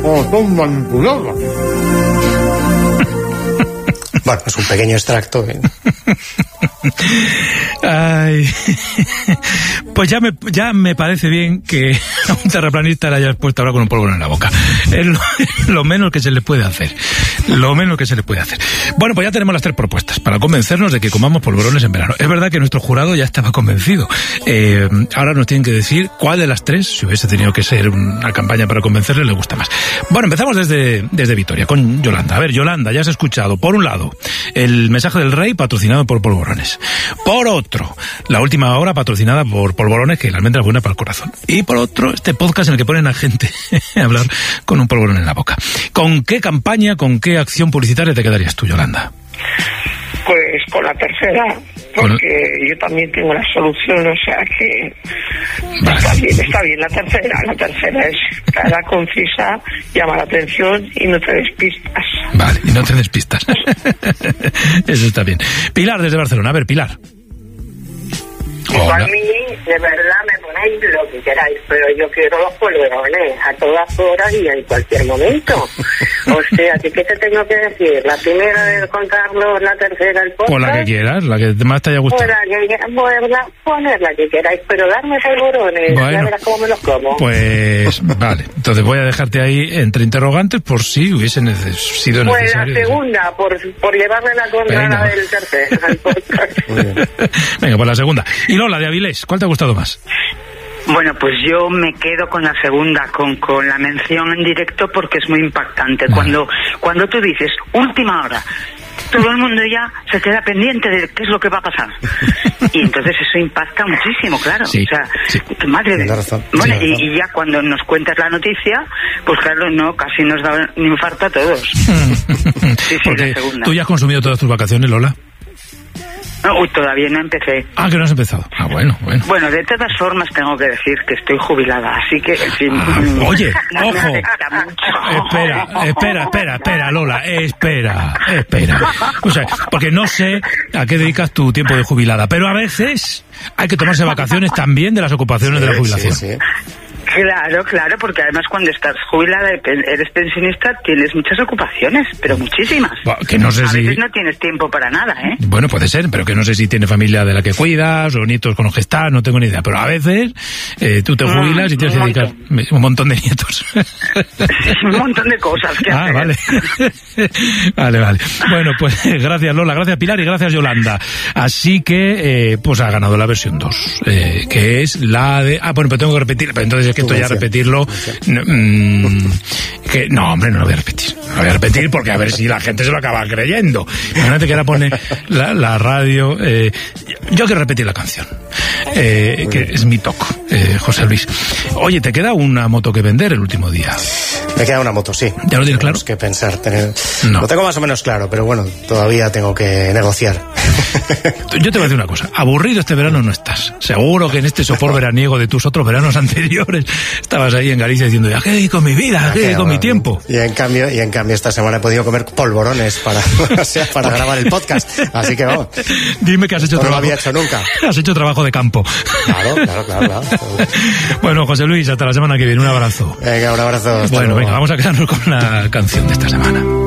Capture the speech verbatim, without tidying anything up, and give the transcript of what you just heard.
o son manipuladas. Bueno, es un pequeño extracto. ¿eh? Ay, pues ya me, ya me parece bien que a un terraplanista le hayas puesto ahora con un polvorón en la boca. Es lo, lo menos que se le puede hacer. Lo menos que se le puede hacer. Bueno, pues ya tenemos las tres propuestas para convencernos de que comamos polvorones en verano. Es verdad que nuestro jurado ya estaba convencido. Eh, ahora nos tienen que decir cuál de las tres, si hubiese tenido que ser una campaña para convencerle, le gusta más. Bueno, empezamos desde, desde Vitoria, con Yolanda. A ver, Yolanda, ya has escuchado, por un lado, el mensaje del rey patrocinado por polvorones. Por otro, la última hora patrocinada por polvorones, que la almendra es buena para el corazón. Y por otro, este podcast en el que ponen a gente a hablar con un polvorón en la boca. ¿Con qué campaña, con qué acción publicitaria te quedarías tú, Yolanda? Pues con la tercera, porque bueno, yo también tengo la solución, o sea que vale. está bien, está bien la tercera. La tercera es clara, concisa, llama la atención y no te despistas. Vale, y no te despistas. Eso está bien. Pilar, desde Barcelona. A ver, Pilar. Hola. A mí, de verdad, me ponéis lo que queráis, pero yo quiero los polvorones a todas horas y en cualquier momento. O sea, ¿qué te tengo que decir? La primera de Juan Carlos, la tercera el podcast. O la que quieras, la que más te haya gustado. O la que, bueno, poner la que queráis, pero darme polvorones, bueno, ya verás cómo me los como. Pues, vale, entonces voy a dejarte ahí entre interrogantes por si hubiese neces- sido pues necesario. Pues la segunda, por, por llevarme la contraria del tercero al podcast. Venga, pues la segunda. Y Lola, de Avilés, ¿cuál te ha gustado más? Bueno, pues yo me quedo con la segunda, con, con la mención en directo, porque es muy impactante. Vale. Cuando, cuando tú dices, última hora, todo el mundo ya se queda pendiente de qué es lo que va a pasar. Y entonces eso impacta muchísimo, claro. Sí, o sea, sí. madre de... razón. Bueno, sí, y, y ya cuando nos cuentas la noticia, pues claro, no, casi nos da un infarto a todos. Sí, sí, porque la segunda. ¿Tú ya has consumido todas tus vacaciones, Lola? No, uy, todavía no empecé. Ah, que no has empezado. Ah, bueno, bueno. Bueno, de todas formas tengo que decir que estoy jubilada, así que, en fin... Ah, oye, no ojo. Espera, espera, espera, espera, Lola, espera, espera. O sea, porque no sé a qué dedicas tu tiempo de jubilada, pero a veces hay que tomarse vacaciones también de las ocupaciones sí, de la jubilación. Sí, sí. Claro, claro, porque además cuando estás jubilada, eres pensionista, tienes muchas ocupaciones, pero muchísimas. Que no sé a si... veces no tienes tiempo para nada, ¿eh? Bueno, puede ser, pero que no sé si tienes familia de la que cuidas, o nietos con los que estás, no tengo ni idea. Pero a veces eh, tú te jubilas mm, y tienes que dedicar montón. un montón de nietos. Un montón de cosas que Ah, hacer. vale. Vale, vale. Bueno, pues gracias Lola, gracias Pilar y gracias Yolanda. Así que, eh, pues ha ganado la versión dos, eh, que es la de... Ah, bueno, pero tengo que repetir, pero entonces es que esto ya repetirlo... No, mmm, que, no, hombre, no lo voy a repetir. No lo voy a repetir porque a ver si la gente se lo acaba creyendo. Imagínate que ahora pone la, la radio... Eh, yo quiero repetir la canción, eh, que es mi toco, eh, José Luis. Oye, ¿te queda una moto que vender el último día? Me queda una moto, sí. ¿Ya lo tienes claro? Tenemos que pensar. Tener... No. Lo tengo más o menos claro, pero bueno, todavía tengo que negociar. Yo te voy a decir una cosa. Aburrido este verano no estás. Seguro que en este sopor veraniego de tus otros veranos anteriores estabas ahí en Galicia diciendo, ¿ya qué dedico con mi vida? ¿Qué dedico con mi tiempo? Y en cambio, y en cambio esta semana he podido comer polvorones para, o sea, para grabar el podcast. Así que vamos. Dime que has hecho no trabajo. No lo había hecho nunca. Has hecho trabajo de campo. Claro, claro, claro, claro. Bueno, José Luis, hasta la semana que viene. Un abrazo. Venga, un abrazo. Bueno, venga, vamos a quedarnos con la canción de esta semana.